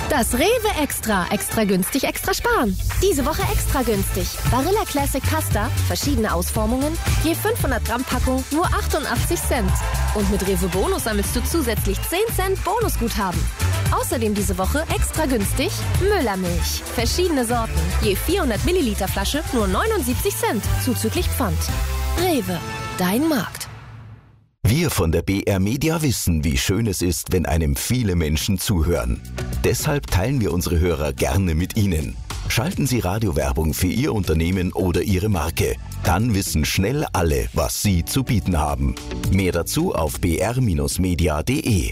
Das Rewe Extra. Extra günstig, extra sparen. Diese Woche extra günstig. Barilla Classic Pasta, verschiedene Ausformungen, je 500 Gramm Packung, nur 88 Cent. Und mit Rewe Bonus sammelst du zusätzlich 10 Cent Bonusguthaben. Außerdem diese Woche extra günstig Müllermilch. Verschiedene Sorten, je 400 Milliliter Flasche, nur 79 Cent, zuzüglich Pfand. Rewe, dein Markt. Wir von der BR Media wissen, wie schön es ist, wenn einem viele Menschen zuhören. Deshalb teilen wir unsere Hörer gerne mit Ihnen. Schalten Sie Radiowerbung für Ihr Unternehmen oder Ihre Marke. Dann wissen schnell alle, was Sie zu bieten haben. Mehr dazu auf br-media.de.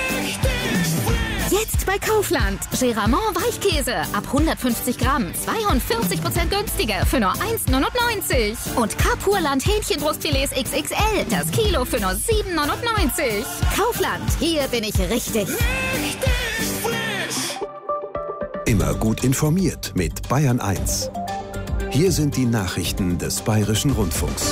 Jetzt bei Kaufland. Geramont Weichkäse ab 150 Gramm. 42% günstiger für nur 1,99. Und Kapurland Hähnchenbrustfilets XXL. Das Kilo für nur 7,99. Kaufland. Hier bin ich richtig. Immer gut informiert mit Bayern 1. Hier sind die Nachrichten des Bayerischen Rundfunks.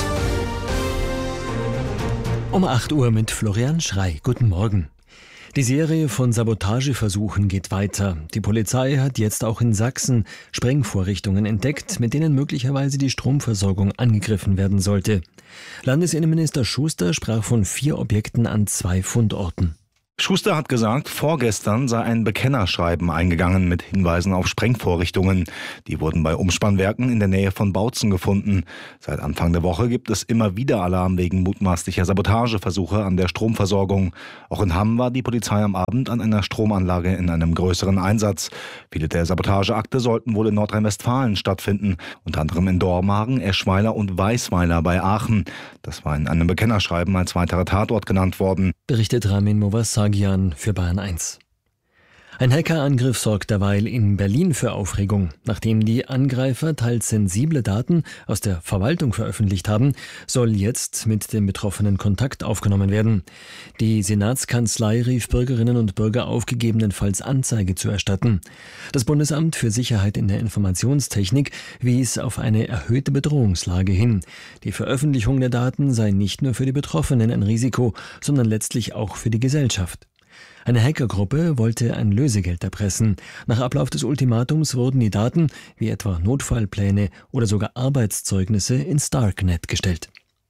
Um 8 Uhr mit Florian Schrey. Guten Morgen. Die Serie von Sabotageversuchen geht weiter. Die Polizei hat jetzt auch in Sachsen Sprengvorrichtungen entdeckt, mit denen möglicherweise die Stromversorgung angegriffen werden sollte. Landesinnenminister Schuster sprach von 4 Objekten an 2 Fundorten. Schuster hat gesagt, vorgestern sei ein Bekennerschreiben eingegangen mit Hinweisen auf Sprengvorrichtungen. Die wurden bei Umspannwerken in der Nähe von Bautzen gefunden. Seit Anfang der Woche gibt es immer wieder Alarm wegen mutmaßlicher Sabotageversuche an der Stromversorgung. Auch in Hamm war die Polizei am Abend an einer Stromanlage in einem größeren Einsatz. Viele der Sabotageakte sollten wohl in Nordrhein-Westfalen stattfinden, unter anderem in Dormagen, Eschweiler und Weisweiler bei Aachen. Das war in einem Bekennerschreiben als weiterer Tatort genannt worden. Berichtet Ramin Movassar für Bayern 1. Ein Hackerangriff sorgt derweil in Berlin für Aufregung. Nachdem die Angreifer teils sensible Daten aus der Verwaltung veröffentlicht haben, soll jetzt mit dem Betroffenen Kontakt aufgenommen werden. Die Senatskanzlei rief Bürgerinnen und Bürger auf, gegebenenfalls Anzeige zu erstatten. Das Bundesamt für Sicherheit in der Informationstechnik wies auf eine erhöhte Bedrohungslage hin. Die Veröffentlichung der Daten sei nicht nur für die Betroffenen ein Risiko, sondern letztlich auch für die Gesellschaft. Eine Hackergruppe wollte ein Lösegeld erpressen. Nach Ablauf des Ultimatums wurden die Daten, wie etwa Notfallpläne oder sogar Arbeitszeugnisse, ins Darknet gestellt.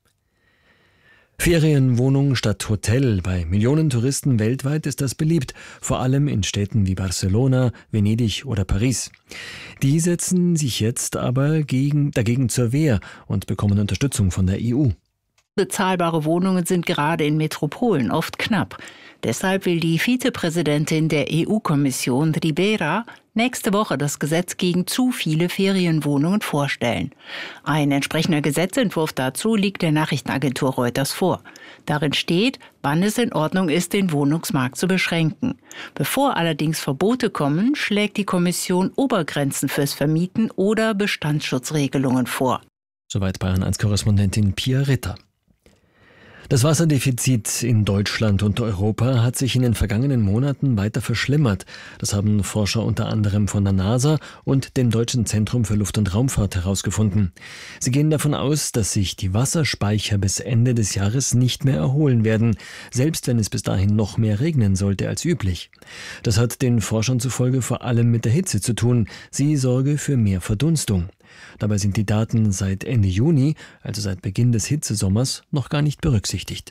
Ferienwohnung statt Hotel. Bei Millionen Touristen weltweit ist das beliebt, vor allem in Städten wie Barcelona, Venedig oder Paris. Die setzen sich jetzt aber dagegen zur Wehr und bekommen Unterstützung von der EU. Bezahlbare Wohnungen sind gerade in Metropolen oft knapp. Deshalb will die Vizepräsidentin der EU-Kommission, Ribera, nächste Woche das Gesetz gegen zu viele Ferienwohnungen vorstellen. Ein entsprechender Gesetzentwurf dazu liegt der Nachrichtenagentur Reuters vor. Darin steht, wann es in Ordnung ist, den Wohnungsmarkt zu beschränken. Bevor allerdings Verbote kommen, schlägt die Kommission Obergrenzen fürs Vermieten oder Bestandsschutzregelungen vor. Soweit Bayern 1-Korrespondentin Pia Ritter. Das Wasserdefizit in Deutschland und Europa hat sich in den vergangenen Monaten weiter verschlimmert. Das haben Forscher unter anderem von der NASA und dem Deutschen Zentrum für Luft- und Raumfahrt herausgefunden. Sie gehen davon aus, dass sich die Wasserspeicher bis Ende des Jahres nicht mehr erholen werden, selbst wenn es bis dahin noch mehr regnen sollte als üblich. Das hat den Forschern zufolge vor allem mit der Hitze zu tun. Sie sorge für mehr Verdunstung. Dabei sind die Daten seit Ende Juni, also seit Beginn des Hitzesommers, noch gar nicht berücksichtigt.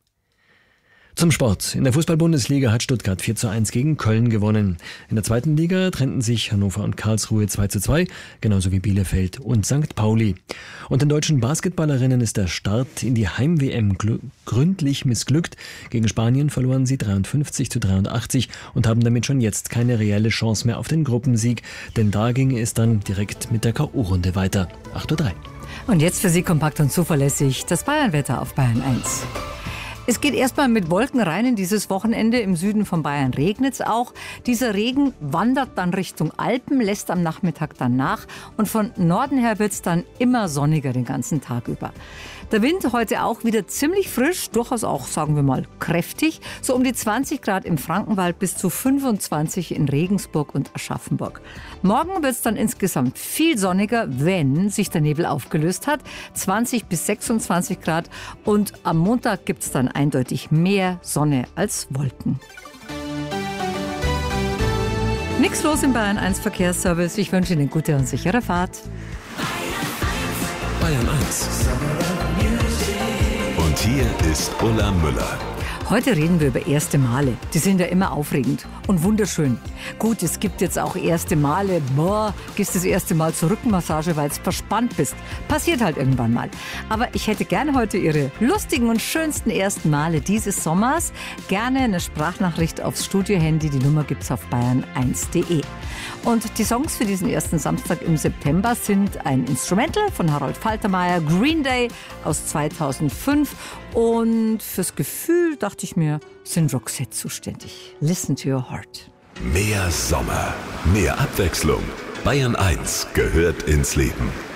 Zum Sport. In der Fußball-Bundesliga hat Stuttgart 4:1 gegen Köln gewonnen. In der zweiten Liga trennten sich Hannover und Karlsruhe 2:2, genauso wie Bielefeld und St. Pauli. Und den deutschen Basketballerinnen ist der Start in die Heim-WM gründlich missglückt. Gegen Spanien verloren sie 53:83 und haben damit schon jetzt keine reelle Chance mehr auf den Gruppensieg, denn da ging es dann direkt mit der K.O.-Runde weiter. 8:03 Uhr. Und jetzt für Sie kompakt und zuverlässig das Bayernwetter auf Bayern 1. Es geht erstmal mit Wolken rein in dieses Wochenende. Im Süden von Bayern regnet es auch. Dieser Regen wandert dann Richtung Alpen, lässt am Nachmittag dann nach. Und von Norden her wird es dann immer sonniger den ganzen Tag über. Der Wind heute auch wieder ziemlich frisch, durchaus auch, sagen wir mal, kräftig. So um die 20 Grad im Frankenwald bis zu 25 in Regensburg und Aschaffenburg. Morgen wird es dann insgesamt viel sonniger, wenn sich der Nebel aufgelöst hat. 20 bis 26 Grad. Und am Montag gibt es dann eindeutig mehr Sonne als Wolken. Nichts los im Bayern 1 Verkehrsservice. Ich wünsche Ihnen gute und sichere Fahrt. Bayern 1. Und hier ist Ulla Müller. Heute reden wir über erste Male. Die sind ja immer aufregend und wunderschön. Gut, es gibt jetzt auch erste Male. Gehst das erste Mal zur Rückenmassage, weil du verspannt bist. Passiert halt irgendwann mal. Aber ich hätte gerne heute Ihre lustigen und schönsten ersten Male dieses Sommers. Gerne eine Sprachnachricht aufs Studiohandy. Die Nummer gibt's auf bayern1.de. Und die Songs für diesen ersten Samstag im September sind ein Instrumental von Harold Faltermeier, Green Day aus 2005. Und fürs Gefühl, dachte ich mir, sind Roxette zuständig. Listen to your heart. Mehr Sommer, mehr Abwechslung. Bayern 1 gehört ins Leben.